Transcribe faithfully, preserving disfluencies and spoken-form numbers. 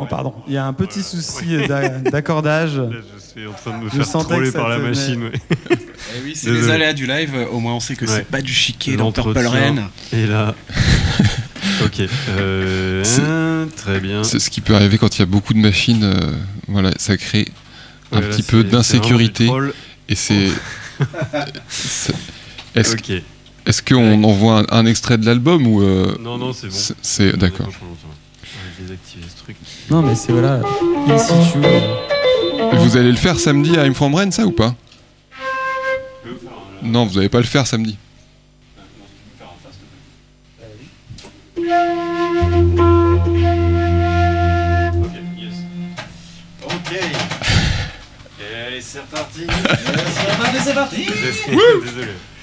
pardon. Il y a un petit souci d'a- d'accordage. Là, je suis en train de me Je faire sentais troller que ça par la tenait. machine. Ouais. Eh oui, c'est Désolé. les aléas du live. Au moins, on sait que Ouais. c'est pas du chiquet dans Purple L'entretien. Rain. Et là. Ok. Euh, C'est- très bien. C'est ce qui peut arriver quand il y a beaucoup de machines. euh, voilà, ça crée un Ouais, là, petit c'est- peu c'est d'insécurité. vraiment du troll. Et c'est. c'est- Est-ce Ok. est-ce qu'on envoie un, un extrait de l'album ou. euh, Non, non, c'est bon. c'est- C'est d'accord. Franchement, ça va. On va désactiver ce truc. Non, mais c'est voilà. In situ. euh, Vous allez le faire samedi à I'm From Rennes, ça ou pas? Je peux faire un- Non, vous n'allez pas le faire samedi. Ok, yes. Ok. Et allez, c'est reparti. C'est parti, c'est parti. Désolé.